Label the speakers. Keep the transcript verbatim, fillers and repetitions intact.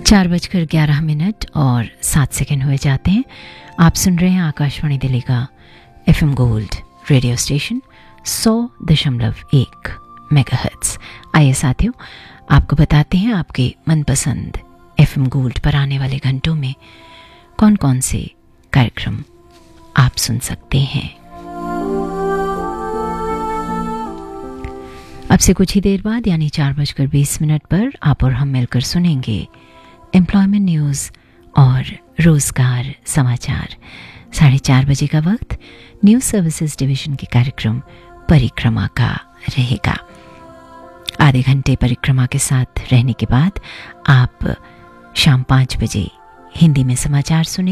Speaker 1: चार बजकर ग्यारह मिनट और सात सेकंड हुए जाते हैं। आप सुन रहे हैं आकाशवाणी दिल्ली का एफएम गोल्ड रेडियो स्टेशन सौ दशमलव एक मेगाहर्ट्ज। आइए साथियों, आपको बताते हैं आपके मनपसंद एफएम गोल्ड पर आने वाले घंटों में कौन कौन से कार्यक्रम आप सुन सकते हैं। अब से कुछ ही देर बाद यानी चार बजकर बीस मिनट पर आप और हम मिलकर सुनेंगे एम्प्लॉयमेंट न्यूज़ और रोजगार समाचार। साढ़े चार बजे का वक्त न्यूज सर्विसेज डिवीजन के कार्यक्रम परिक्रमा का रहेगा। आधे घंटे परिक्रमा के साथ रहने के बाद आप शाम पाँच बजे हिंदी में समाचार सुनेंगे।